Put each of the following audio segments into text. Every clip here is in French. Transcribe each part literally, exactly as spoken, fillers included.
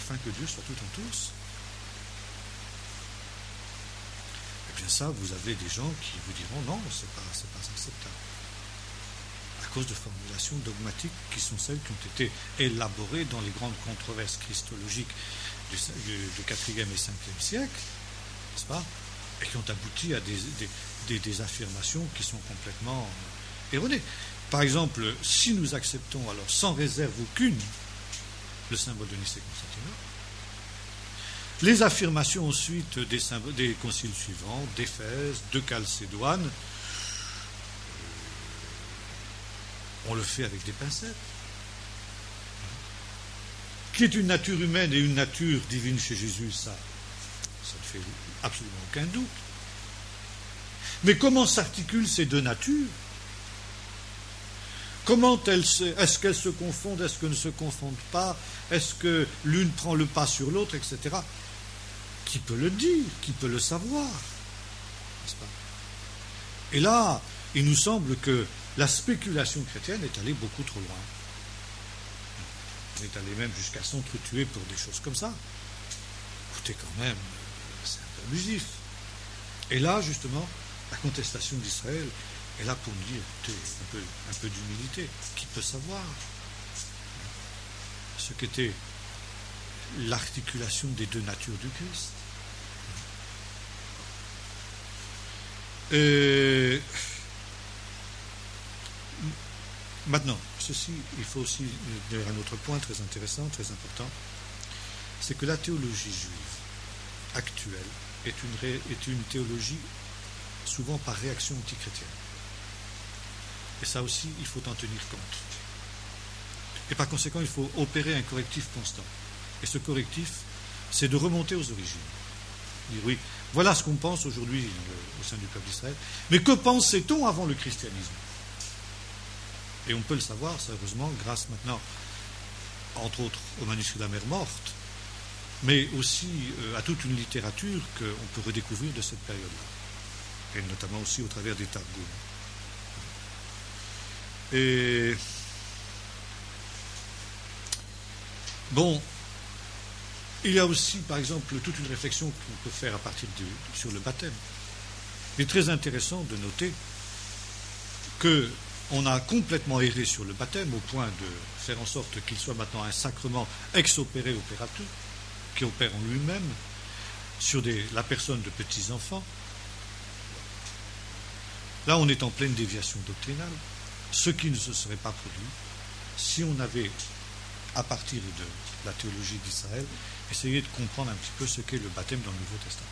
afin que Dieu soit tout en tous. Eh bien ça, vous avez des gens qui vous diront non, c'est pas, c'est pas acceptable. À cause de formulations dogmatiques qui sont celles qui ont été élaborées dans les grandes controverses christologiques du, du, du quatrième et cinquième siècle, n'est-ce pas, et qui ont abouti à des, des, des, des affirmations qui sont complètement erronées. Par exemple, si nous acceptons alors sans réserve aucune le symbole de Nicée-Constantinople, les affirmations ensuite des, symboles, des conciles suivants, d'Éphèse, de Chalcédoine, euh, on le fait avec des pincettes. Qui est une nature humaine et une nature divine chez Jésus, ça, ça ne fait absolument aucun doute. Mais comment s'articulent ces deux natures? Comment elles se, est-ce qu'elles se confondent, est-ce qu'elles ne se confondent pas, est-ce que l'une prend le pas sur l'autre, et cetera. Qui peut le dire, qui peut le savoir, n'est-ce pas? Et là, il nous semble que la spéculation chrétienne est allée beaucoup trop loin. On est allé même jusqu'à s'entretuer pour des choses comme ça. Écoutez, quand même, c'est un peu abusif. Et là, justement, la contestation d'Israël est là pour nous dire, écoutez, un peu, un peu d'humilité. Qui peut savoir ce qu'était l'articulation des deux natures du Christ? Et maintenant, ceci, il faut aussi dire un autre point très intéressant, très important, c'est que la théologie juive actuelle est une, ré, est une théologie souvent par réaction antichrétienne. Et ça aussi, il faut en tenir compte. Et par conséquent, il faut opérer un correctif constant. Et ce correctif, c'est de remonter aux origines. Dire oui, voilà ce qu'on pense aujourd'hui au sein du peuple d'Israël. Mais que pensait-on avant le christianisme? Et on peut le savoir, ça, heureusement, grâce maintenant, entre autres, au manuscrit de la mer morte, mais aussi euh, à toute une littérature qu'on peut redécouvrir de cette période-là. Et notamment aussi au travers des Targums. Et bon, il y a aussi, par exemple, toute une réflexion qu'on peut faire à partir de, sur le baptême. Il est très intéressant de noter qu'on a complètement erré sur le baptême au point de faire en sorte qu'il soit maintenant un sacrement ex opere operatur, qui opère en lui-même sur des, la personne de petits-enfants. Là, on est en pleine déviation doctrinale, ce qui ne se serait pas produit si on avait, à partir de la théologie d'Israël, essayé de comprendre un petit peu ce qu'est le baptême dans le Nouveau Testament.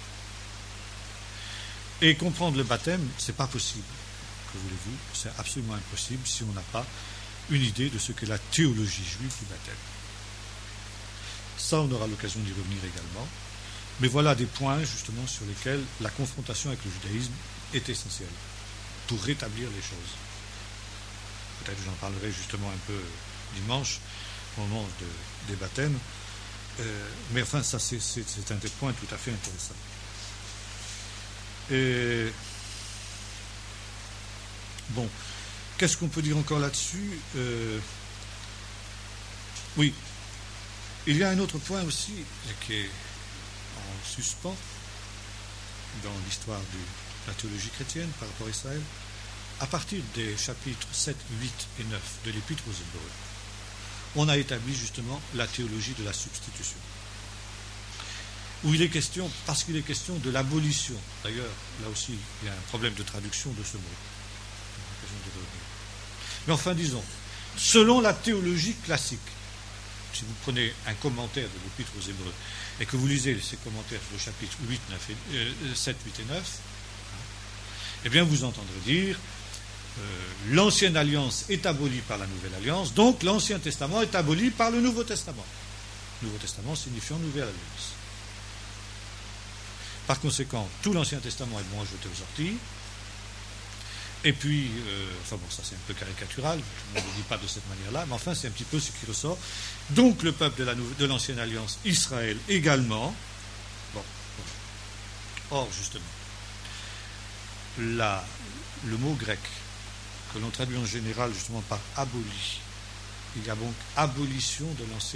Et comprendre le baptême, c'est pas possible. Que voulez-vous? C'est absolument impossible si on n'a pas une idée de ce qu'est la théologie juive du baptême. Ça, on aura l'occasion d'y revenir également. Mais voilà des points, justement, sur lesquels la confrontation avec le judaïsme est essentielle pour rétablir les choses. Peut-être que j'en parlerai justement un peu dimanche, au moment de, des baptêmes. Euh, mais enfin, ça, c'est, c'est, c'est un des points tout à fait intéressants. Et bon, qu'est-ce qu'on peut dire encore là-dessus? euh, Oui, il y a un autre point aussi qui est en suspens dans l'histoire de la théologie chrétienne par rapport à Israël. À partir des chapitres sept, huit et neuf de l'Épître aux Hébreux, on a établi justement la théologie de la substitution. Où il est question, parce qu'il est question de l'abolition. D'ailleurs, là aussi, il y a un problème de traduction de ce mot. Mais enfin, disons, selon la théologie classique, si vous prenez un commentaire de l'Épître aux Hébreux et que vous lisez ces commentaires sur le chapitre huit, neuf et, euh, sept, huit et neuf, hein, eh bien, vous entendrez dire Euh, l'ancienne alliance est abolie par la nouvelle alliance, donc l'Ancien Testament est aboli par le Nouveau Testament. Nouveau Testament signifiant nouvelle alliance. Par conséquent, tout l'Ancien Testament est bon à jeter aux orties. Et puis, euh, enfin bon, ça c'est un peu caricatural, on ne le dit pas de cette manière-là, mais enfin c'est un petit peu ce qui ressort. Donc le peuple de, la, de l'Ancienne Alliance, Israël également. Bon, bon. Or, justement, la, le mot grec que l'on traduit en général justement par aboli. Il y a donc abolition de l'ancienne